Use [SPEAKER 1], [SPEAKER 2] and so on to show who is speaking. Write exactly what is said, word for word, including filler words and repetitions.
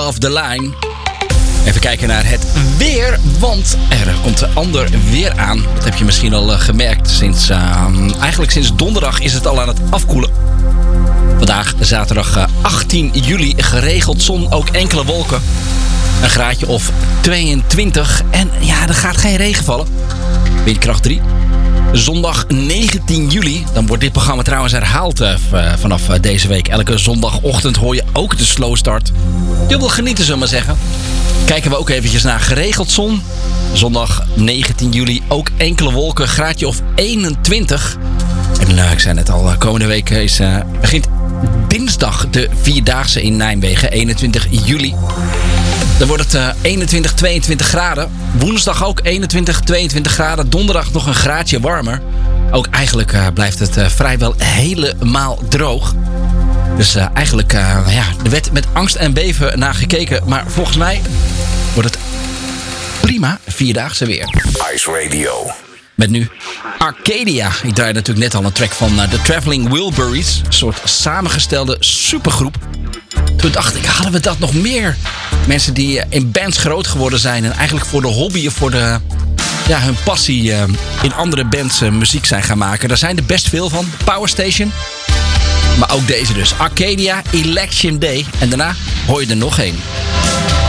[SPEAKER 1] Above the Line. Even kijken naar het weer, want er komt ander weer aan. Dat heb je misschien al uh, gemerkt. Sinds, uh, eigenlijk sinds donderdag is het al aan het afkoelen. Vandaag, zaterdag uh, achttien juli, geregeld zon, ook enkele wolken. Een graadje of tweeëntwintig. En ja, er gaat geen regen vallen. Windkracht drie. Zondag negentien juli. Dan wordt dit programma trouwens herhaald uh, vanaf uh, deze week. Elke zondagochtend hoor je ook de slow start. Je wil genieten, zullen we maar zeggen. Kijken we ook eventjes naar geregeld zon. Zondag negentien juli ook enkele wolken. Graadje of eenentwintig. En uh, ik zei net al, uh, komende week is, uh, begint dinsdag de Vierdaagse in Nijmegen. eenentwintig juli. Dan wordt het uh, eenentwintig, tweeëntwintig graden. Woensdag ook eenentwintig, tweeëntwintig graden. Donderdag nog een graadje warmer. Ook eigenlijk uh, blijft het uh, vrijwel helemaal droog. Dus uh, eigenlijk, uh, ja, er werd met angst en beven naar gekeken. Maar volgens mij wordt het prima Vierdaagse weer.
[SPEAKER 2] Ice Radio.
[SPEAKER 1] Met nu Arcadia. Ik draai natuurlijk net al een track van uh, The Traveling Wilburys. Een soort samengestelde supergroep. Toen dacht ik, hadden we dat nog meer? Mensen die uh, in bands groot geworden zijn en eigenlijk voor de hobby of voor de, ja, hun passie uh, in andere bands uh, muziek zijn gaan maken. Daar zijn er best veel van. Power Station. Maar ook deze dus. Arcadia, Election Day. En daarna hoor je er nog één.